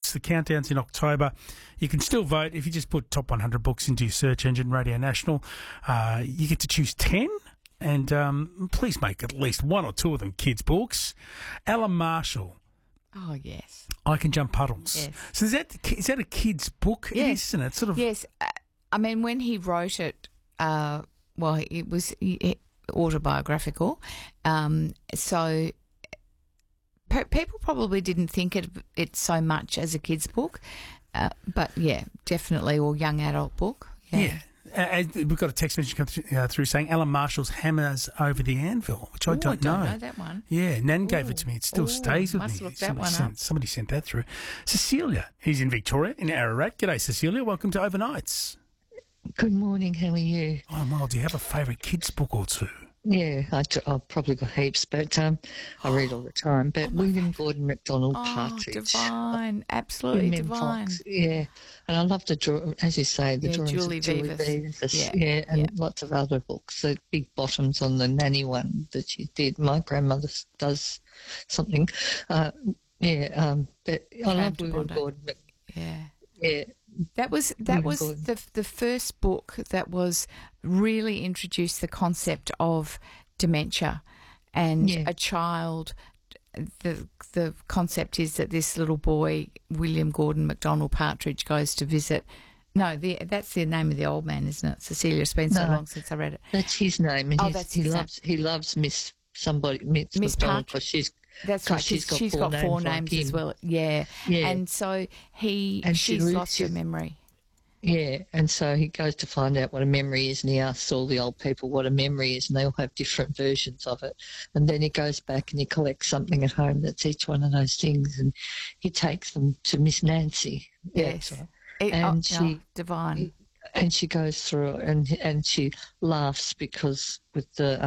books. The countdown's in October. You can still vote if you just put top 100 books into your search engine, Radio National. You get to choose 10. And please make at least one or two of them kids' books. Alan Marshall. Oh, yes. I Can Jump Puddles. Yes. So is that a kid's book? Yes. It is, isn't it? Sort of. Yes. I mean, when he wrote it, it was autobiographical. So people probably didn't think it so much as a kid's book. But, yeah, definitely, or young adult book. Yeah. We've got a text message come through saying Alan Marshall's Hammers Over the Anvil, which I don't know. I don't know that one. Yeah, Nan gave it to me. It still stays with must me. Look that one up. Somebody sent that through. Cecilia, he's in Victoria, in Ararat. G'day, Cecilia. Welcome to Overnights. Good morning. How are you? I'm well. Do you have a favourite kids' book or two? Yeah, I've probably got heaps, but I read all the time. But William Gordon MacDonald Partridge. Divine. Absolutely divine. Fox, yeah. And I love the draw, as you say, the drawings Julie of Julie Vivas. Vivas. And lots of other books. The big bottoms on the nanny one that she did. My grandmother does something. But I love William Gordon. Yeah. That was the first book that was really introduced the concept of dementia and a child. The concept is that this little boy, William Gordon MacDonald Partridge, goes to visit. No, that's the name of the old man, isn't it? Cecilia, it's been so long since I read it. That's his name, and he loves Miss MacDonald because she's. That's right. She's got four names as well. Yeah. And so she's lost her memory. Yeah, and so he goes to find out what a memory is, and he asks all the old people what a memory is, and they all have different versions of it. And then he goes back and he collects something at home that's each one of those things, and he takes them to Miss Nancy. Yes. And divine. And she goes through and she laughs because with the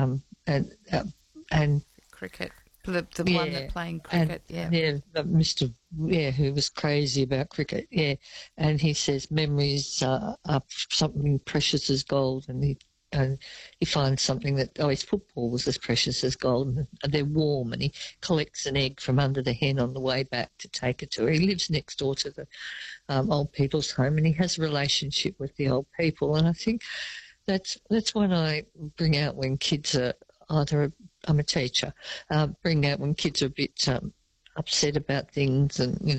and cricket. The one that playing cricket, Mr. who was crazy about cricket, and he says memories are something precious as gold, and he finds something that his football was as precious as gold, and they're warm, and he collects an egg from under the hen on the way back to take it to her. He lives next door to the old people's home, and he has a relationship with the old people, and I think that's one I bring out when kids are I'm a teacher, bring out when kids are a bit upset about things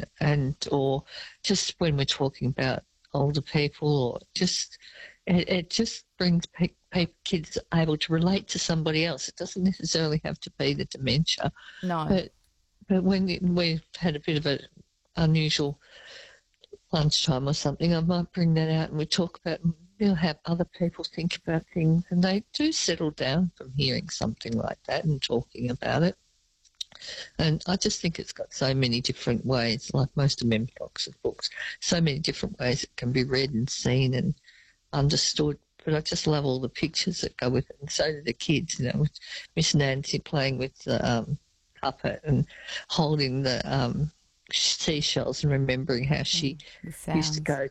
or just when we're talking about older people, or just it just brings kids able to relate to somebody else. It doesn't necessarily have to be the dementia. No. But when we've had a bit of an unusual lunchtime or something, I might bring that out and we talk about how other people think about things, and they do settle down from hearing something like that and talking about it. And I just think it's got so many different ways, like most of Mem Fox's books, so many different ways it can be read and seen and understood. But I just love all the pictures that go with it, and so do the kids, with Miss Nancy playing with the puppet and holding the seashells and remembering how she used to go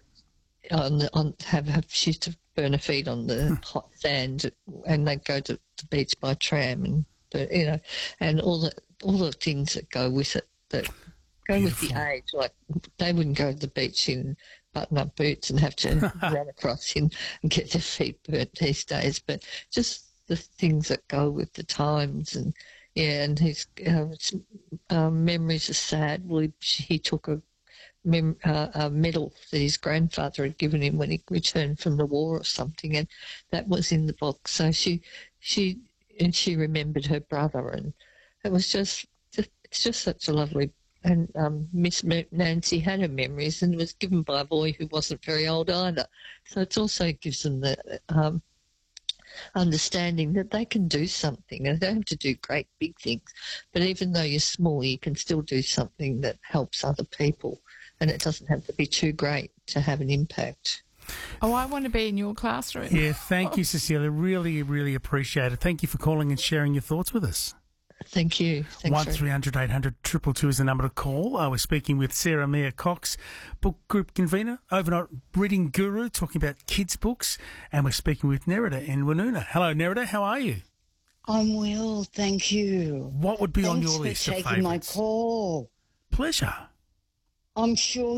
she used to burn her feet on the hot sand, and they'd go to the beach by tram, and all the things that go with it, that go with the age. Like they wouldn't go to the beach in button-up boots and have to run across and get their feet burnt these days, but just the things that go with the times. And his memories are sad. Well, he took a medal that his grandfather had given him when he returned from the war or something, and that was in the book. So she remembered her brother, and it was just it's just such a lovely. And Miss Nancy had her memories, and it was given by a boy who wasn't very old either. So it also gives them the understanding that they can do something, and they don't have to do great big things. But even though you're small, you can still do something that helps other people. And it doesn't have to be too great to have an impact. Oh, I want to be in your classroom. Yeah, thank you, Cecilia. Really, really appreciate it. Thank you for calling and sharing your thoughts with us. Thank you. 1300 800 222 is the number to call. We're speaking with Sarah Mia Cox, book group convener, overnight reading guru, talking about kids' books. And we're speaking with Nerida in Woonona. Hello, Nerida. How are you? I'm well, thank you. What would be on your list of Thanks for taking my favourites? call. Pleasure. I'm sure